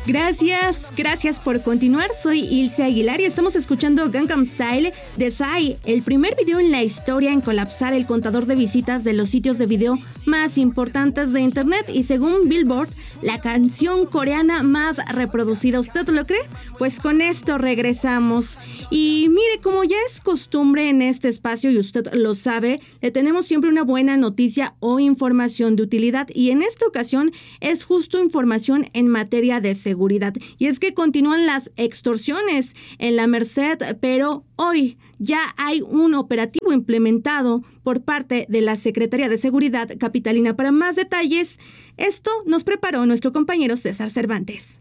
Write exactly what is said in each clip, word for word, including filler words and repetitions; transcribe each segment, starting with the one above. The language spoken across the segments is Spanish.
Gracias, gracias por continuar. Soy Ilse Aguilar y estamos escuchando Gangnam Style de Psy, el primer video en la historia en colapsar el contador de visitas de los sitios de video más importantes de internet y según Billboard, la canción coreana más reproducida. ¿Usted lo cree? Pues con esto regresamos. Y mire, como ya es costumbre en este espacio y usted lo sabe, le tenemos siempre una buena noticia o información de utilidad y en esta ocasión es justo información en materia de seguridad. Y es que continúan las extorsiones en la Merced, pero hoy ya hay un operativo implementado por parte de la Secretaría de Seguridad Capitalina. Para más detalles, esto nos preparó nuestro compañero César Cervantes.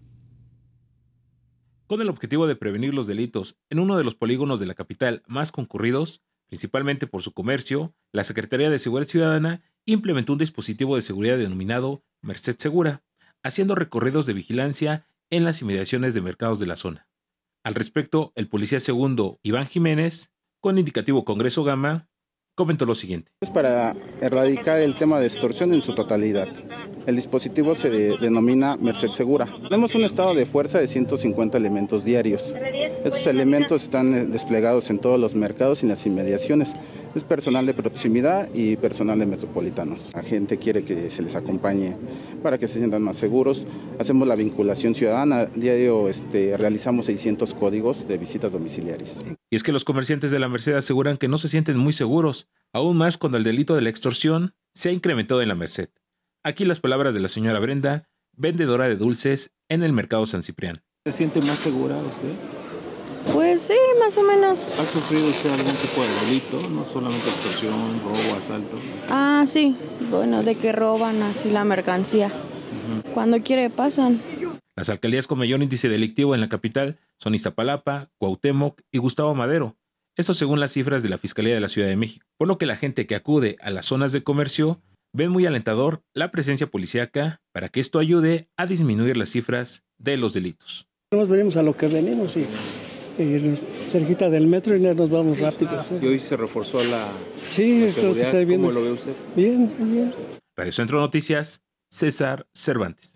Con el objetivo de prevenir los delitos en uno de los polígonos de la capital más concurridos, principalmente por su comercio, la Secretaría de Seguridad Ciudadana implementó un dispositivo de seguridad denominado Merced Segura, haciendo recorridos de vigilancia en las inmediaciones de mercados de la zona. Al respecto, el policía segundo Iván Jiménez, con indicativo Congreso Gama, comentó lo siguiente. Es para erradicar el tema de extorsión en su totalidad. El dispositivo se de, denomina Merced Segura. Tenemos un estado de fuerza de ciento cincuenta elementos diarios. Estos elementos están desplegados en todos los mercados y en las inmediaciones. Es personal de proximidad y personal de metropolitanos. La gente quiere que se les acompañe para que se sientan más seguros. Hacemos la vinculación ciudadana. Diario este, realizamos seiscientos códigos de visitas domiciliarias. Y es que los comerciantes de la Merced aseguran que no se sienten muy seguros, aún más cuando el delito de la extorsión se ha incrementado en la Merced. Aquí las palabras de la señora Brenda, vendedora de dulces en el mercado San Ciprián. ¿Se siente más segura usted? Pues sí, más o menos. ¿Ha sufrido usted algún tipo de delito? No solamente extorsión, robo, asalto. Ah, sí. Bueno, de que roban así la mercancía. Uh-huh. Cuando quiere pasan. Las alcaldías con mayor índice delictivo en la capital son Iztapalapa, Cuauhtémoc y Gustavo Madero. Esto según las cifras de la Fiscalía de la Ciudad de México. Por lo que la gente que acude a las zonas de comercio ven muy alentador la presencia policíaca para que esto ayude a disminuir las cifras de los delitos. Nos venimos a lo que venimos y... Eh, cerquita del metro y nos vamos rápido. ¿Sí? ¿Y hoy se reforzó la, sí, la eso que estoy viendo. ¿Cómo lo ve usted? Bien, bien. Radio Centro Noticias, César Cervantes.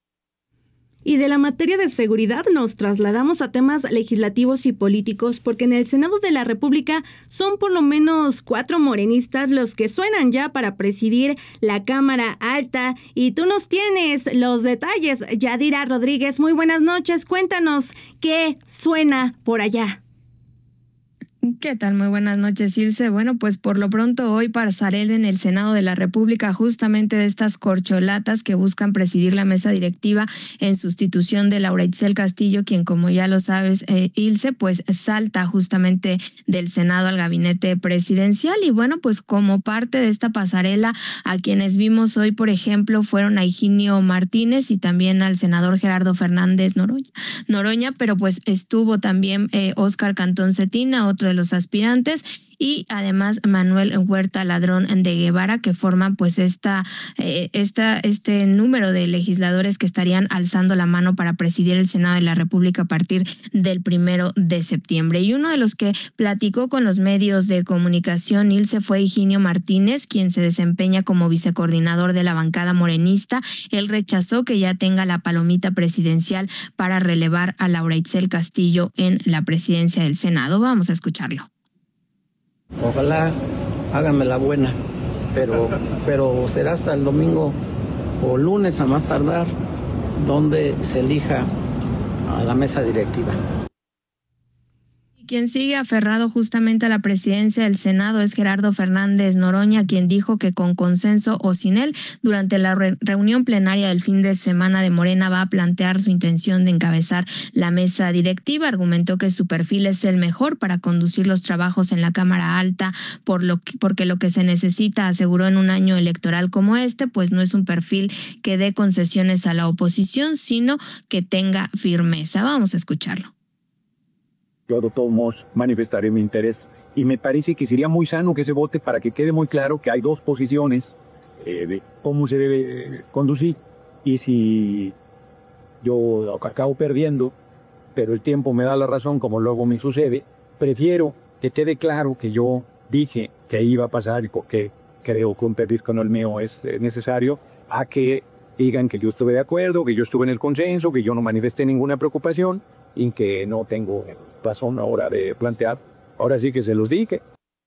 Y de la materia de seguridad nos trasladamos a temas legislativos y políticos porque en el Senado de la República son por lo menos cuatro morenistas los que suenan ya para presidir la Cámara Alta y tú nos tienes los detalles. Yadira Rodríguez, muy buenas noches, cuéntanos qué suena por allá. ¿Qué tal? Muy buenas noches, Ilse. Bueno, pues por lo pronto hoy pasarela en el Senado de la República justamente de estas corcholatas que buscan presidir la mesa directiva en sustitución de Laura Itzel Castillo, quien como ya lo sabes, eh, Ilse, pues salta justamente del Senado al gabinete presidencial y bueno, pues como parte de esta pasarela a quienes vimos hoy, por ejemplo, fueron a Higinio Martínez y también al senador Gerardo Fernández Noroña, Noroña pero pues estuvo también eh, Óscar Cantón Cetina, otro de los aspirantes, y además Manuel Huerta Ladrón de Guevara, que forman pues esta, eh, esta, este número de legisladores que estarían alzando la mano para presidir el Senado de la República a partir del primero de septiembre. Y uno de los que platicó con los medios de comunicación, Ilse, fue Higinio Martínez, quien se desempeña como vicecoordinador de la bancada morenista. Él rechazó que ya tenga la palomita presidencial para relevar a Laura Itzel Castillo en la presidencia del Senado. Vamos a escucharlo. Ojalá háganme la buena, pero, pero será hasta el domingo o lunes a más tardar donde se elija a la mesa directiva. Quien sigue aferrado justamente a la presidencia del Senado es Gerardo Fernández Noroña, quien dijo que con consenso o sin él, durante la re- reunión plenaria del fin de semana de Morena va a plantear su intención de encabezar la mesa directiva. Argumentó que su perfil es el mejor para conducir los trabajos en la Cámara Alta, por lo que, porque lo que se necesita, aseguró, en un año electoral como este, pues no es un perfil que dé concesiones a la oposición, sino que tenga firmeza. Vamos a escucharlo. Yo de todos modos manifestaré mi interés y me parece que sería muy sano que se vote para que quede muy claro que hay dos posiciones eh, de cómo se debe conducir y si yo acabo perdiendo, pero el tiempo me da la razón como luego me sucede, prefiero que quede claro que yo dije que iba a pasar y porque creo que un perfil como el mío es necesario a que digan que yo estuve de acuerdo, que yo estuve en el consenso, que yo no manifesté ninguna preocupación y que no tengo razón ahora de plantear. Ahora sí que se los dije.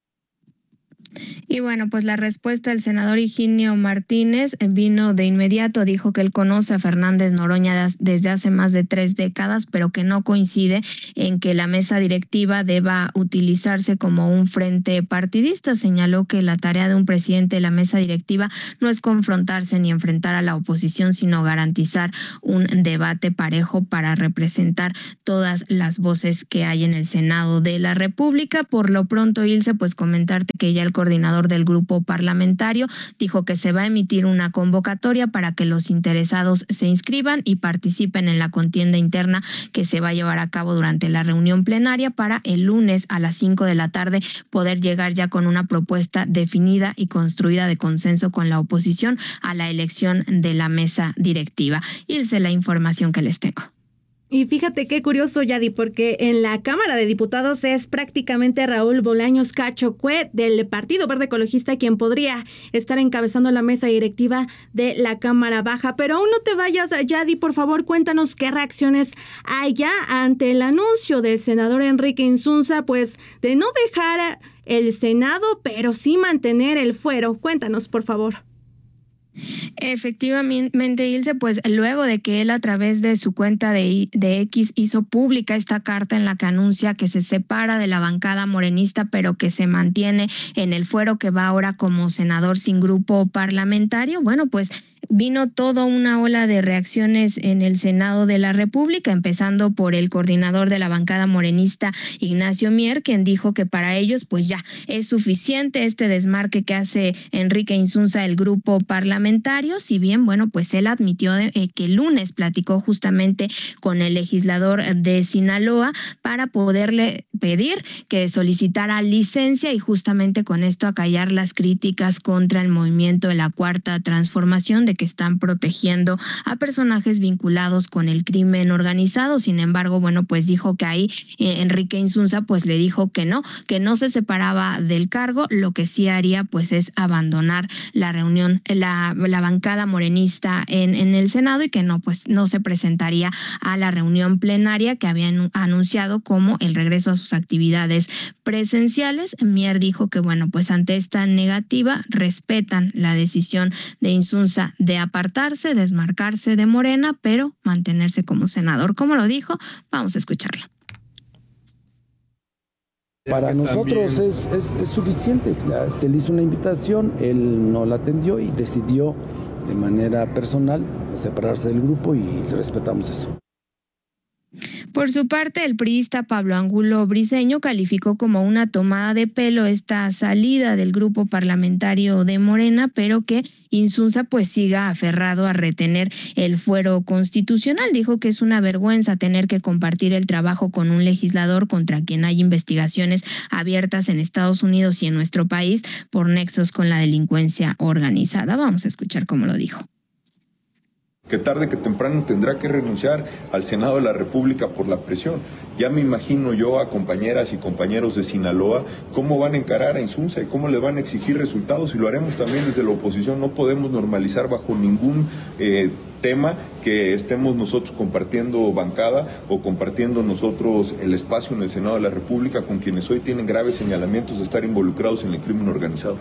Y bueno, pues la respuesta del senador Higinio Martínez vino de inmediato. Dijo que él conoce a Fernández Noroña desde hace más de tres décadas, pero que no coincide en que la mesa directiva deba utilizarse como un frente partidista. Señaló que la tarea de un presidente de la mesa directiva no es confrontarse ni enfrentar a la oposición, sino garantizar un debate parejo para representar todas las voces que hay en el Senado de la República. Por lo pronto, Ilse, pues comentarte que ya el coordinador del grupo parlamentario dijo que se va a emitir una convocatoria para que los interesados se inscriban y participen en la contienda interna que se va a llevar a cabo durante la reunión plenaria para el lunes a las cinco de la tarde poder llegar ya con una propuesta definida y construida de consenso con la oposición a la elección de la mesa directiva. Ilse, la información que les tengo. Y fíjate qué curioso, Yadi, porque en la Cámara de Diputados es prácticamente Raúl Bolaños Cacho Cue del Partido Verde Ecologista quien podría estar encabezando la mesa directiva de la Cámara Baja. Pero aún no te vayas, Yadi, por favor, cuéntanos qué reacciones hay ya ante el anuncio del senador Enrique Insunza, pues de no dejar el Senado, pero sí mantener el fuero. Cuéntanos, por favor. Efectivamente, Ilse, pues luego de que él a través de su cuenta de, de X hizo pública esta carta en la que anuncia que se separa de la bancada morenista, pero que se mantiene en el fuero, que va ahora como senador sin grupo parlamentario, bueno, pues vino toda una ola de reacciones en el Senado de la República, empezando por el coordinador de la bancada morenista, Ignacio Mier, quien dijo que para ellos pues ya es suficiente este desmarque que hace Enrique Insunza el grupo parlamentario. Si bien, bueno, pues él admitió de, eh, que el lunes platicó justamente con el legislador de Sinaloa para poderle pedir que solicitara licencia y justamente con esto acallar las críticas contra el movimiento de la Cuarta Transformación, de que están protegiendo a personajes vinculados con el crimen organizado. Sin embargo, bueno, pues dijo que ahí eh, Enrique Insunza pues le dijo que no, que no se separaba del cargo. Lo que sí haría pues es abandonar la reunión, la, la bancada morenista en, en el Senado y que no, pues no se presentaría a la reunión plenaria que habían anunciado como el regreso a sus actividades presenciales. Mier dijo que bueno, pues ante esta negativa respetan la decisión de Insunza de apartarse, desmarcarse de Morena, pero mantenerse como senador. ¿Cómo lo dijo? Vamos a escucharlo. Para nosotros es, es, es suficiente. Se le hizo una invitación, él no la atendió y decidió de manera personal separarse del grupo y respetamos eso. Por su parte, el priista Pablo Angulo Briceño calificó como una tomada de pelo esta salida del grupo parlamentario de Morena, pero que Insunza pues siga aferrado a retener el fuero constitucional. Dijo que es una vergüenza tener que compartir el trabajo con un legislador contra quien hay investigaciones abiertas en Estados Unidos y en nuestro país por nexos con la delincuencia organizada. Vamos a escuchar cómo lo dijo. Que tarde que temprano tendrá que renunciar al Senado de la República por la presión. Ya me imagino yo a compañeras y compañeros de Sinaloa cómo van a encarar a Insunza y cómo le van a exigir resultados, y lo haremos también desde la oposición. No podemos normalizar bajo ningún eh, tema que estemos nosotros compartiendo bancada o compartiendo nosotros el espacio en el Senado de la República con quienes hoy tienen graves señalamientos de estar involucrados en el crimen organizado.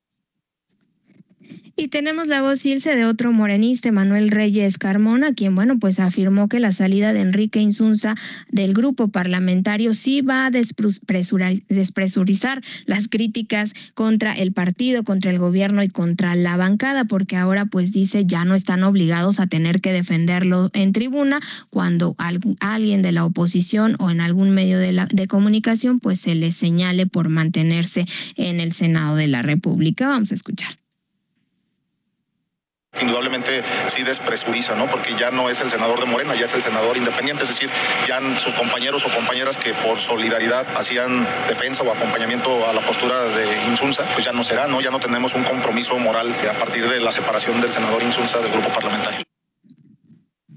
Y tenemos la voz, Ilse, de otro morenista, Manuel Reyes Carmona, quien, bueno, pues afirmó que la salida de Enrique Insunza del grupo parlamentario sí va a despresurizar las críticas contra el partido, contra el gobierno y contra la bancada, porque ahora, pues dice, ya no están obligados a tener que defenderlo en tribuna cuando alguien de la oposición o en algún medio de, la, de comunicación, pues se les señale por mantenerse en el Senado de la República. Vamos a escuchar. Indudablemente sí despresuriza, ¿no? Porque ya no es el senador de Morena, ya es el senador independiente, es decir, ya sus compañeros o compañeras que por solidaridad hacían defensa o acompañamiento a la postura de Insunza, pues ya no será, ¿no? Ya no tenemos un compromiso moral a partir de la separación del senador Insunza del grupo parlamentario.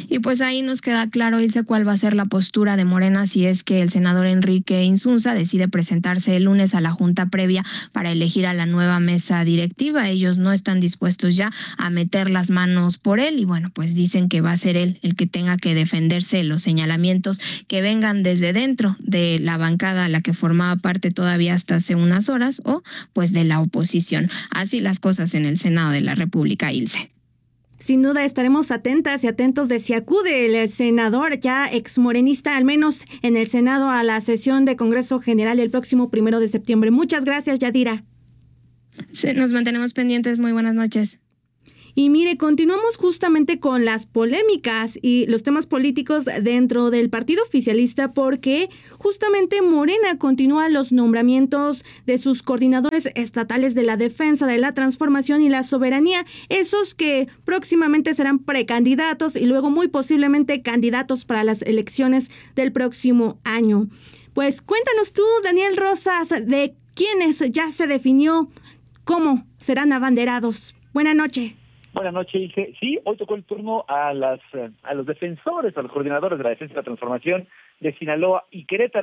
Y pues ahí nos queda claro, Ilse, cuál va a ser la postura de Morena si es que el senador Enrique Insunza decide presentarse el lunes a la junta previa para elegir a la nueva mesa directiva. Ellos no están dispuestos ya a meter las manos por él y bueno, pues dicen que va a ser él el que tenga que defenderse de los señalamientos que vengan desde dentro de la bancada a la que formaba parte todavía hasta hace unas horas o pues de la oposición. Así las cosas en el Senado de la República, Ilse. Sin duda estaremos atentas y atentos de si acude el senador ya exmorenista, al menos en el Senado, a la sesión de Congreso General el próximo primero de septiembre. Muchas gracias, Yadira. Sí, nos mantenemos pendientes. Muy buenas noches. Y mire, continuamos justamente con las polémicas y los temas políticos dentro del partido oficialista porque justamente Morena continúa los nombramientos de sus coordinadores estatales de la defensa de la transformación y la soberanía, esos que próximamente serán precandidatos y luego muy posiblemente candidatos para las elecciones del próximo año. Pues cuéntanos tú, Daniel Rosas, de quiénes ya se definió cómo serán abanderados. Buenas noches. Buenas noches, Ilse. Sí, hoy tocó el turno a las a los defensores, a los coordinadores de la defensa y la transformación de Sinaloa y Querétaro.